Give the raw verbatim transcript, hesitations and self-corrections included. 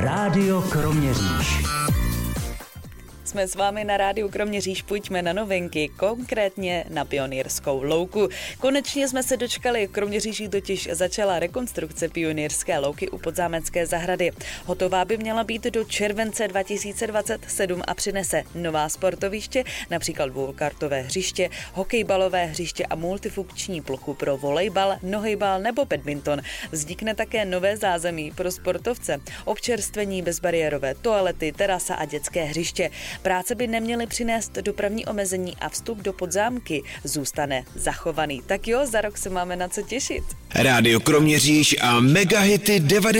Rádio Kroměříž. Jsme s vámi na rádiu Kroměříž, pojďme na novinky, konkrétně na Pionýrskou louku. Konečně jsme se dočkali, v Kroměříži totiž začala rekonstrukce Pionýrské louky u Podzámecké zahrady. Hotová by měla být do července dva tisíce dvacet sedm a přinese nová sportoviště, například dvoukartové hřiště, hokejbalové hřiště a multifunkční plochu pro volejbal, nohejbal nebo badminton. Vznikne také nové zázemí pro sportovce, občerstvení, bezbariérové toalety, terasa a dětské hřiště. Práce by neměly přinést dopravní omezení a vstup do Podzámky zůstane zachovaný. Tak jo, za rok se máme na co těšit. Rádio Kroměříž a megahity devadesátých